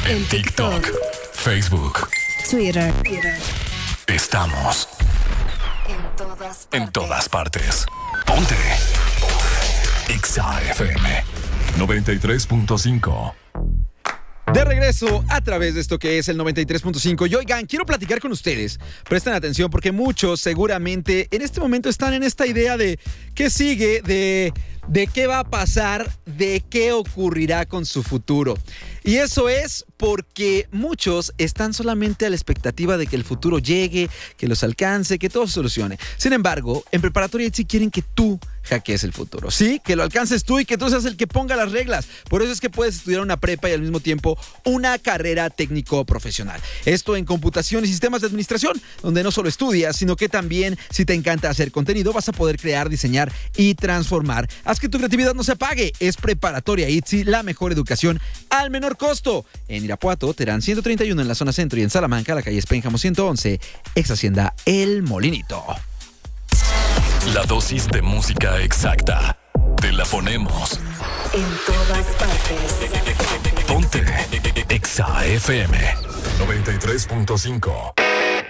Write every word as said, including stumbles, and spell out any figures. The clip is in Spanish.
En TikTok, Facebook, Twitter. Estamos En todas partes. en todas partes. Ponte. Exa F M noventa y tres punto cinco. De regreso a través de esto que es el noventa y tres punto cinco. Y oigan, quiero platicar con ustedes. Presten atención porque muchos seguramente en este momento están en esta idea de qué sigue, de, de qué va a pasar, de qué ocurrirá con su futuro. Y eso es porque muchos están solamente a la expectativa de que el futuro llegue, que los alcance, que todo se solucione. Sin embargo, en Preparatoria Itzy quieren que tú hackees el futuro. Sí, que lo alcances tú y que tú seas el que ponga las reglas. Por eso es que puedes estudiar una prepa y al mismo tiempo una carrera técnico-profesional. Esto en computación y sistemas de administración, donde no solo estudias, sino que también, si te encanta hacer contenido, vas a poder crear, diseñar y transformar. Haz que tu creatividad no se apague. Es Preparatoria Itzy, la mejor educación al menor costo. En Irapuato, Terán ciento treinta y uno en la zona centro y en Salamanca, la calle Espénjamo ciento once, ex Hacienda El Molinito. La dosis de música exacta. Te la ponemos. En todas partes. Ponte. Exa F M noventa y tres punto cinco.